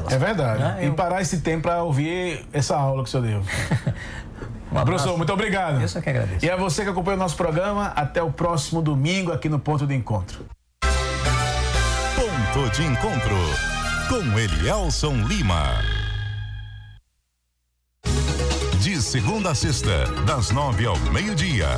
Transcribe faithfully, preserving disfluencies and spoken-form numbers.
delas. É verdade. Né? E Eu... parar esse tempo para ouvir essa aula que o senhor deu. Um Professor, muito obrigado. Eu só que agradeço. E a você que acompanha o nosso programa, até o próximo domingo aqui no Ponto de Encontro. Ponto de Encontro, com Elielson Lima. De segunda a sexta, das nove ao meio-dia,